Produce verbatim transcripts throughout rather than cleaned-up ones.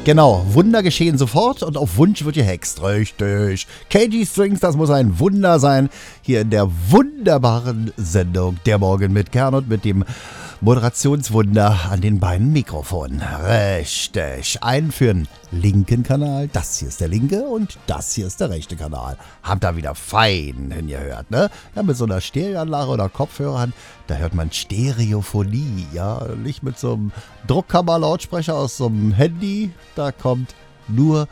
Genau, Wunder geschehen sofort und auf Wunsch wird gehext. Richtig. K G Strings, das muss ein Wunder sein. Hier in der wunderbaren Sendung Der Morgen mit Gernot mit dem Moderationswunder an den beiden Mikrofonen. Richtig. Einen für den linken Kanal. Das hier ist der linke und das hier ist der rechte Kanal. Habt ihr wieder fein hingehört, ne? Ja, mit so einer Stereoanlage oder Kopfhörern, da hört man Stereophonie, ja? Nicht mit so einem Druckkammerlautsprecher aus so einem Handy. Da kommt nur...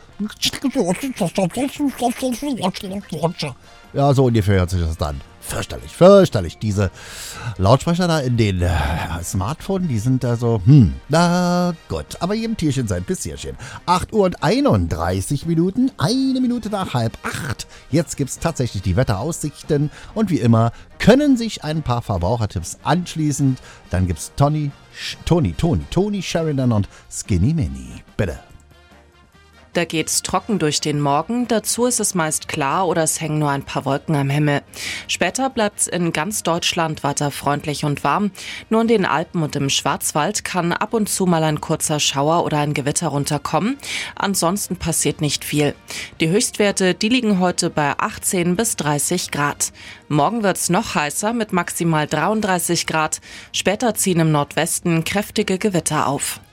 Ja, so ungefähr hört sich das dann. Fürchterlich, fürchterlich. Diese Lautsprecher da in den äh, Smartphones, die sind da so, hm, na gut. Aber jedem Tierchen sein Pissierchen. acht Uhr und einunddreißig Minuten, eine Minute nach halb acht. Jetzt gibt's tatsächlich die Wetteraussichten. Und wie immer können sich ein paar Verbrauchertipps anschließen. Dann gibt's Tony, Tony, Tony, Tony Sheridan und Skinny Mini. Bitte. Da geht's trocken durch den Morgen, dazu ist es meist klar oder es hängen nur ein paar Wolken am Himmel. Später bleibt's in ganz Deutschland weiter freundlich und warm. Nur in den Alpen und im Schwarzwald kann ab und zu mal ein kurzer Schauer oder ein Gewitter runterkommen. Ansonsten passiert nicht viel. Die Höchstwerte, die liegen heute bei achtzehn bis dreißig Grad. Morgen wird's noch heißer mit maximal dreiunddreißig Grad. Später ziehen im Nordwesten kräftige Gewitter auf.